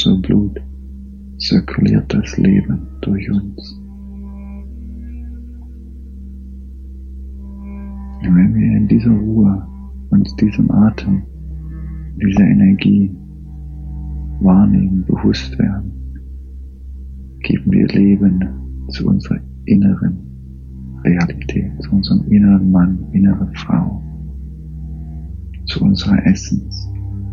unser Blut zirkuliert das Leben durch uns. Und wenn wir in dieser Ruhe uns diesem Atem, dieser Energie wahrnehmen, bewusst werden, geben wir Leben zu unserer inneren Realität, zu unserem inneren Mann, innere Frau, zu unserer Essenz.